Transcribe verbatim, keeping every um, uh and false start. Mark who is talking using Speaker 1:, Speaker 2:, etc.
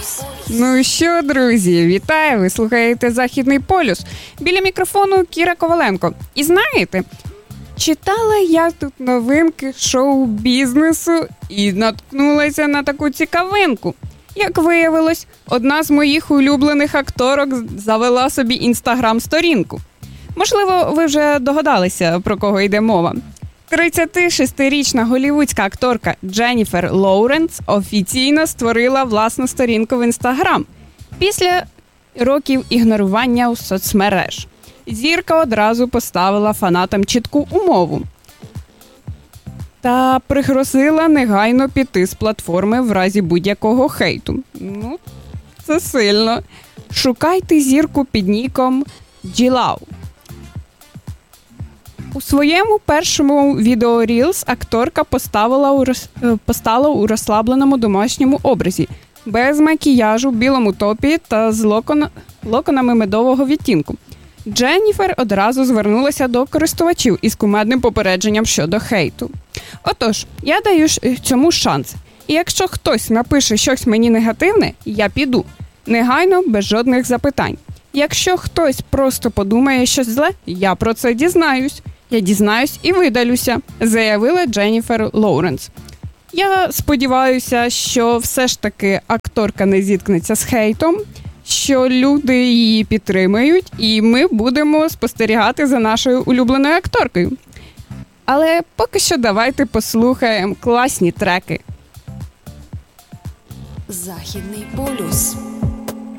Speaker 1: Ну що, друзі, вітаю! Ви слухаєте «Західний полюс». Біля мікрофону Кіра Коваленко. І знаєте, читала я тут новинки шоу-бізнесу і наткнулася на таку цікавинку. Як виявилось, одна з моїх улюблених акторок завела собі інстаграм-сторінку. Можливо, ви вже догадалися, про кого йде мова. тридцятишестирічна голлівудська акторка Дженніфер Лоуренс офіційно створила власну сторінку в Інстаграм після років ігнорування у соцмереж. Зірка одразу поставила фанатам чітку умову та пригрозила негайно піти з платформи в разі будь-якого хейту. Ну, це сильно. Шукайте зірку під ніком Джилау. У своєму першому відео Reels акторка поставила у роз... постала у розслабленому домашньому образі, без макіяжу, білому топі та з локон... локонами медового відтінку. Дженніфер одразу звернулася до користувачів із кумедним попередженням щодо хейту. Отож, я даю цьому шанс. І якщо хтось напише щось мені негативне, я піду. Негайно, без жодних запитань. Якщо хтось просто подумає щось зле, я про це дізнаюсь. Я дізнаюсь і видалюся, заявила Дженніфер Лоуренс. Я сподіваюся, що все ж таки акторка не зіткнеться з хейтом, що люди її підтримають, і ми будемо спостерігати за нашою улюбленою акторкою. Але поки що давайте послухаємо класні треки.
Speaker 2: Західний полюс.